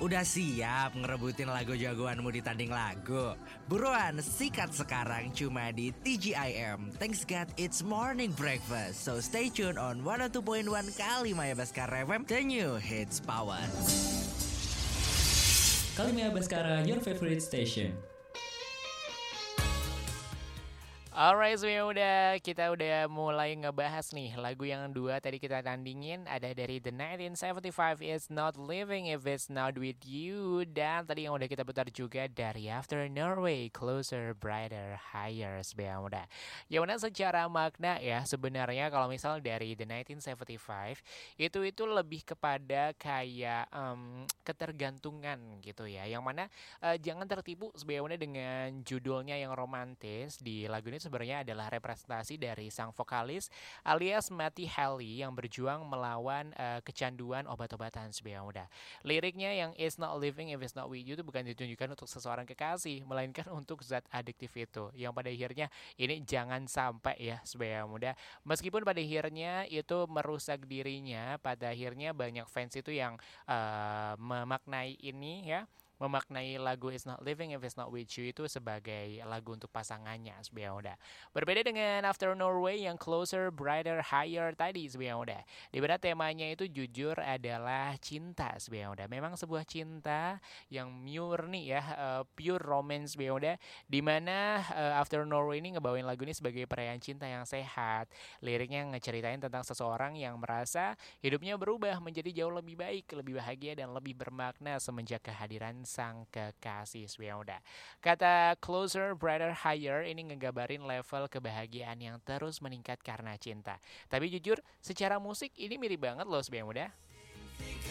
Udah siap ngerebutin lagu jagoanmu di tanding lagu? Buruan sikat sekarang cuma di TGIM. Thanks God it's morning breakfast. So stay tuned on 102.1 Kalimaya Baskara FM, the new hits power. Kalimaya Baskara, your favorite station. Alright, kita udah mulai ngebahas nih lagu yang dua tadi kita tandingin. Ada dari The 1975 It's Not Living If It's Not With You. Dan tadi yang udah kita putar juga dari After Norway, Closer, Brighter, Higher. Muda. Ya mana secara makna ya sebenarnya kalau misal dari The 1975 itu lebih kepada kayak ketergantungan gitu ya. Yang mana jangan tertipu sebenarnya dengan judulnya yang romantis. Di lagu ini sebenarnya adalah representasi dari sang vokalis alias Matty Healy yang berjuang melawan kecanduan obat-obatan sebenarnya muda. Liriknya yang It's Not Living If It's Not With You itu bukan ditunjukkan untuk seseorang kekasih, melainkan untuk zat adiktif itu. Yang pada akhirnya ini jangan sampai ya sebenarnya muda. Meskipun pada akhirnya itu merusak dirinya, pada akhirnya banyak fans itu yang memaknai ini ya. Memaknai lagu It's Not Living If It's Not With You itu sebagai lagu untuk pasangannya sebenarnya udah. Berbeda dengan After Norway yang Closer, Brighter, Higher tadi sebenarnya udah. Di mana temanya itu jujur adalah cinta sebenarnya udah. Memang sebuah cinta yang murni ya, pure romance sebenarnya udah. Di mana After Norway ini ngebawain lagu ini sebagai perayaan cinta yang sehat. Liriknya ngeceritain tentang seseorang yang merasa hidupnya berubah menjadi jauh lebih baik, lebih bahagia dan lebih bermakna semenjak kehadiran sang kekasih udah. Kata Closer, Brighter, Higher ini ngegabarin level kebahagiaan yang terus meningkat karena cinta. Tapi jujur, secara musik ini mirip banget loh udah.